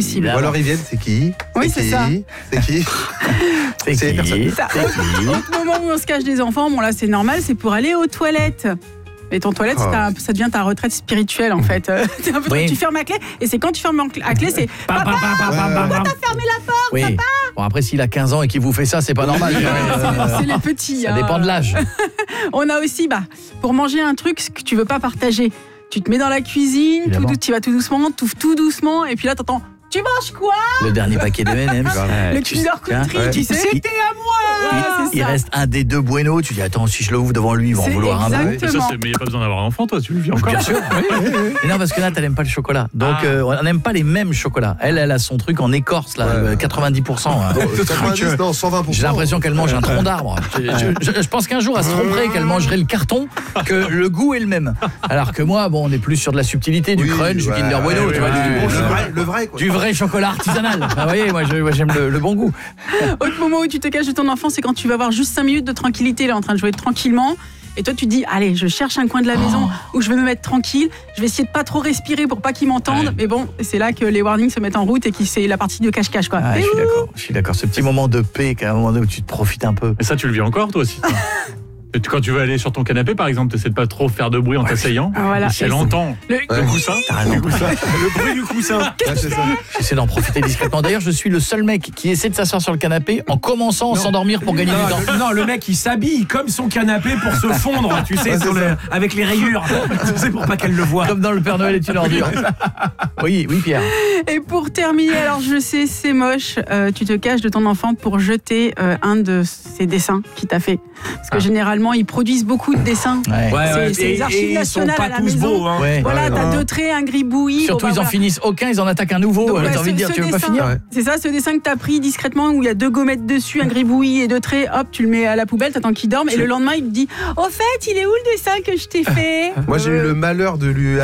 possible. Ou alors ils viennent, c'est qui? Oui, c'est ça. C'est qui? C'est personne. Au moment où on se cache des enfants, bon là c'est normal, c'est pour aller aux toilettes. Et ton toilette, ça devient ta retraite spirituelle en fait. Tu fermes la clé et c'est quand tu fermes la clé, c'est Papa, pourquoi t'as fermé la porte, papa? Bon, après, s'il a 15 ans et qu'il vous fait ça, c'est pas normal. C'est les petits. Ça dépend de l'âge. On a aussi, pour manger un truc que tu veux pas partager, tu te mets dans la cuisine, tu vas tout doucement, t'ouvres tout doucement, et puis là t'entends. Tu manges quoi? Le dernier paquet de M&M's. Le Kinder Country, tu sais. C'était à moi. Il reste un des deux Bueno. Tu dis, attends, si je le ouvre devant lui, ils vont en vouloir un peu. Mais il n'y a pas besoin d'avoir un enfant, toi, tu le vis encore. Bien sûr. Mais non, parce que Nat, elle n'aime pas le chocolat. Donc, on n'aime pas les mêmes chocolats. Elle a son truc en écorce, là, 90%. 90, non, 120%. J'ai l'impression qu'elle mange un tronc d'arbre. Je pense qu'un jour, elle se tromperait qu'elle mangerait le carton, que le goût est le même. Alors que moi, on est plus sur de la subtilité, du crunch, du Kinder Bueno. Tu vois, le vrai, quoi. Du vrai chocolat artisanal. Vous voyez, moi j'aime le bon goût. Autre moment où tu te caches de ton enfant, c'est quand tu vas avoir juste 5 minutes de tranquillité, là en train de jouer tranquillement. Et toi tu te dis, allez, je cherche un coin de la maison où je vais me mettre tranquille. Je vais essayer de pas trop respirer pour pas qu'ils m'entendent. Mais bon, c'est là que les warnings se mettent en route et que c'est la partie de cache-cache, quoi. Je suis d'accord. Ce petit moment de paix, à un moment donné où tu te profites un peu. Et ça, tu le vis encore, toi aussi. Quand tu veux aller sur ton canapé, par exemple, tu essaies de pas trop faire de bruit en t'asseyant. Voilà. Si elle entend le coussin, le bruit du coussin. J'essaie d'en profiter discrètement. D'ailleurs, je suis le seul mec qui essaie de s'asseoir sur le canapé en commençant à s'endormir pour gagner du temps. Non, le mec, il s'habille comme son canapé pour se fondre, tu sais, avec les rayures. C'est pour pas qu'elle le voie. Comme dans Le Père Noël est une ordure. Oui, Pierre. Et pour terminer, alors je sais, c'est moche, tu te caches de ton enfant pour jeter un de ses dessins qu'il t'a fait. Parce que généralement, ils produisent beaucoup de dessins. C'est les archives nationales à la maison. Beaux, Voilà, t'as 2 traits, un gribouillis. Surtout, ils en finissent aucun, ils en attaquent un nouveau. T'as envie de dire, tu veux pas finir? C'est ça, ce dessin que t'as pris discrètement, où il y a 2 gommettes dessus, un gribouillis et 2 traits, hop, tu le mets à la poubelle, t'attends qu'il dorme, et le lendemain, il te dit, au fait, il est où le dessin que je t'ai fait? Moi, j'ai eu le malheur de lui